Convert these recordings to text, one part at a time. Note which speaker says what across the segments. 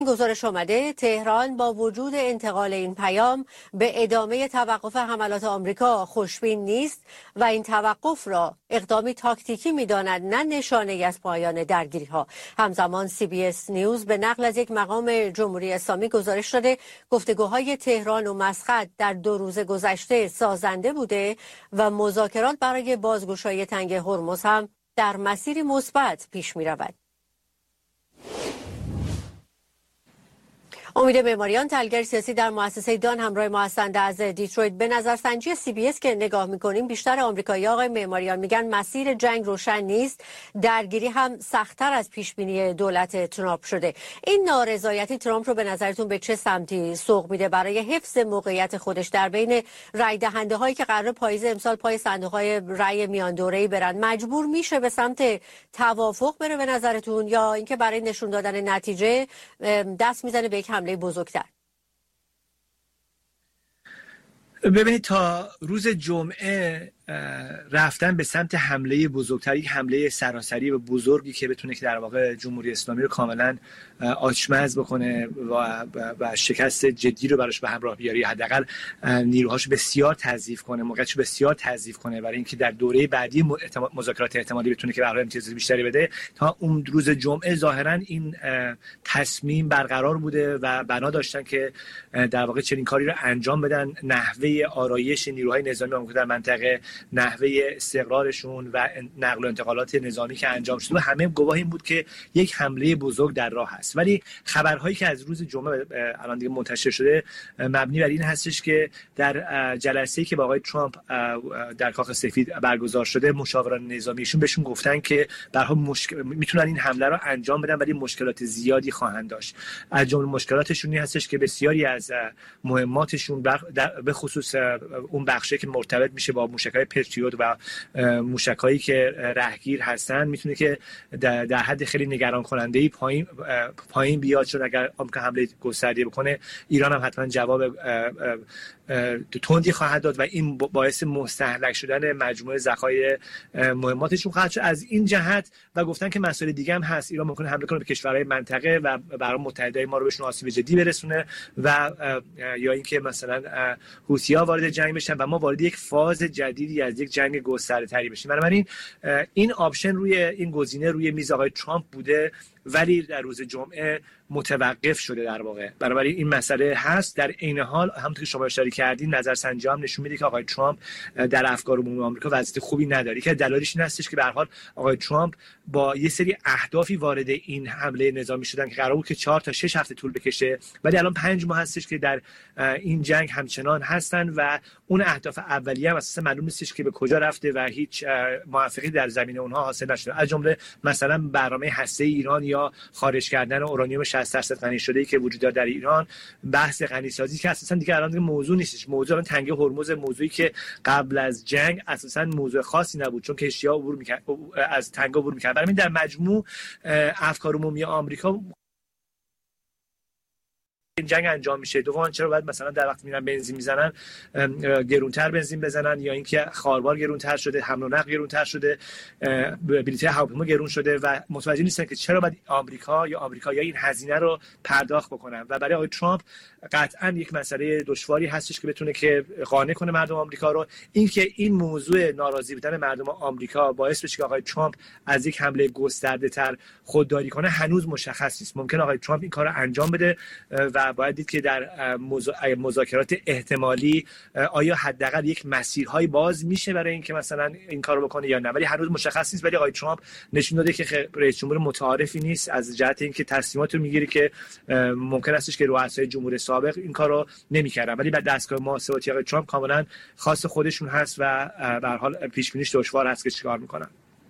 Speaker 1: گزارش آمده تهران با وجود انتقال این پیام به ادامه توقف حملات آمریکا خوشبین نیست و این توقف را اقدامی تاکتیکی می‌داند، نه نشانه‌ای از پایان درگیری‌ها. همزمان CBS نیوز به نقل از یک مقام جمهوری اسلامی گزارش داده گفتگوهای تهران و مسقط در 2 روز گذشته سازنده بوده و مذاکرات برای بازگشایی تنگ هرمز هم در مسیری مثبت پیش می‌رود. امید معماریان، تحلیلگر سیاسی در مؤسسه دان، همراه ما هستند از دیترویت. به نظرسنجی CBS که نگاه می‌کنیم بیشتر آمریکایی‌ها، آقای معماریان، میگن مسیر جنگ روشن نیست، درگیری هم سخت‌تر از پیشبینی دولت ترامپ شده. این نارضایتی ترامپ رو به نظرتون به چه سمتی سوق میده برای حفظ موقعیت خودش در بین رای دهنده هایی که قرار پاییز امسال پای صندوق‌های رای میان دوره‌ای برن؟ مجبور میشه به سمت توافق بره به نظرتون، یا اینکه برای نشون دادن نتیجه دست میزنه به یک حمله بزرگتر؟
Speaker 2: ببینید، تا روز جمعه رفتن به سمت حمله بزرگتر، یک حمله سراسری و بزرگی که بتونه که در واقع جمهوری اسلامی رو کاملا آچمز بکنه و شکست جدی رو براش به همراه بیاره، حداقل نیروهاش بسیار تضعیف کنه، موقعیتش بسیار تضعیف کنه برای اینکه در دوره بعدی مذاکرات احتمالی بتونه که به همراه امتیاز بیشتری بده. تا اون روز جمعه ظاهرا این تصمیم برقرار بوده و بنا داشتن که در واقع چنین کاری رو انجام بدن. نحوه آرایش نیروهای نظامی آمریکا در منطقه، نحوه استقرارشون و نقل و انتقالات نظامی که انجام شده و همه گواه این بود که یک حمله بزرگ در راه است. ولی خبرهایی که از روز جمعه الان دیگه منتشر شده مبنی بر این هستش که در جلسه‌ای که با آقای ترامپ در کاخ سفید برگزار شده، مشاوران نظامیشون بهشون گفتن که به هر حال میتونن این حمله رو انجام بدن ولی مشکلات زیادی خواهند داشت. از جمله مشکلاتشون این هستش که بسیاری از مهماتشون به خصوص اون بخشی که مرتبط میشه با موشک‌های پتریوت و موشک‌هایی که رهگیر هستن میتونه که در حد خیلی نگران کننده‌ای پایین بیاد، چون اگر آمریکا حمله گسترده بکنه ایران هم حتما جواب تندی خواهد داد و این باعث مستهلک شدن مجموعه ذخایر مهماتشون خواهد شد. از این جهت و گفتن که مسائل دیگه هم هست، ایران ممکنه حمله کنه به کشورهای منطقه و برای متحدای ما رو بهشون آسیب جدی برسونه و یا اینکه مثلا حوثی‌ها وارد جنگ بشن و ما وارد یک فاز جدیدی از یک جنگ گسترده‌تری بشیم. بنابراین این آپشن این گزینه روی میز آقای ترامپ بوده ولی در روز جمعه متوقف شده در واقع. بنابراین این مسئله هست. در عین حال همونطور که شما اشاره کردین، نظرسنجی هم نشون میده که آقای ترامپ در افکار عمومی آمریکا وضعیت خوبی نداره، که دلایلش این هستش که به هر حال آقای ترامپ با یه سری اهدافی وارد این حمله نظامی شدن که قرار بود که 4 تا 6 هفته طول بکشه، ولی الان 5 ماه هستش که در این جنگ همچنان هستن و اون اهداف اولیه هم اساسا معلوم نیستش که به کجا رفته و هیچ موفقیتی در زمینه اونها حاصل نشده. از جمله مثلا برنامه هسته ایران یا خارج کردن اورانیوم 60% غنی شده‌ای که وجود داره در ایران، بحث غنی سازی که اساسا دیگه الان موضوع نیستش. موضوع الان تنگه هرمز، موضوعی که قبل از جنگ اساسا موضوع خاصی نبود چون کشتی‌ها عبور می‌کرد، از تنگه عبور می‌کرد. برای در مجموع افکار عمومی آمریکا این جنگ انجام میشه. دوم چرا باید مثلا در وقت میرن بنزین میزنن گرونتر بنزین بزنن، یا اینکه خاربار گرونتر شده، حمل و نقل گرونتر شده، بلیط هواپیما گرون شده و متوجه نیستن که چرا باید آمریکا یا آمریکایی‌ها این هزینه رو پرداخت بکنن. و برای آقای ترامپ قطعا یک مسئله دشواری هستش که بتونه که قانع کنه مردم آمریکا رو. اینکه این موضوع ناراضی بودن مردم آمریکا باعث بشه که آقای ترامپ از یک حمله گسترده‌تر خودداری کنه هنوز مشخص نیست. ممکن آقای ترامپ این کارو انجام بده و باید دید که در مذاکرات احتمالی آیا حداقل یک مسیرهای باز میشه برای اینکه مثلا این کارو بکنه یا نه، ولی هنوز مشخص نیست. ولی آقای ترامپ نشون داده که رئیس جمهور متعارفی نیست از جهت اینکه تصمیمات رو میگیره که ممکن استش که رؤسای جمهور سابق این کارو نمیکردن، ولی بعد دستگاه محاسباتی آقای ترامپ کاملا خاص خودشون هست و به هر حال پیش بینیش دشوار هست که چیکار میکنن.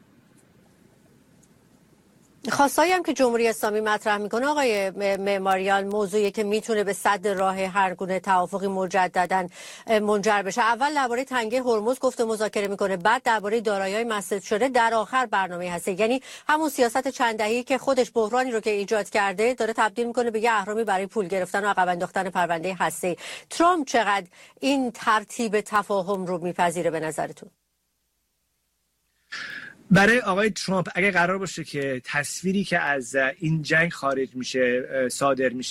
Speaker 1: خواستایی هم که جمهوری اسلامی مطرح میکنه آقای معماریان موضوعی که میتونه به سد راه هر گونه توافقی مجددا منجر بشه. اول درباره تنگه هرمز گفته مذاکره میکنه، بعد درباره دارایی‌های مسدود شده، در آخر برنامه هسته. یعنی همون سیاست چند دهه‌ای که خودش بحرانی رو که ایجاد کرده داره تبدیل میکنه به یه اهرامی برای پول گرفتن و عقب انداختن پرونده هسته. ترامپ چقدر این ترتیب تفاهم رو میپذیره به نظرتون؟
Speaker 2: برای آقای ترامپ اگه قرار باشه که تصویری که از این جنگ خارج میشه صادر میشه